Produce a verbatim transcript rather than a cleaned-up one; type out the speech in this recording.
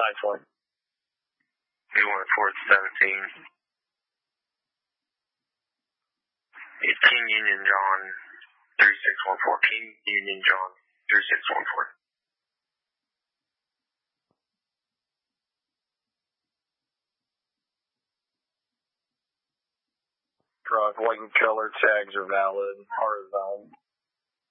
nine twenty. two one four seventeen. It's King Union John three six one four. King Union John three six one four. Truck, white and color, tags are valid. R is valid.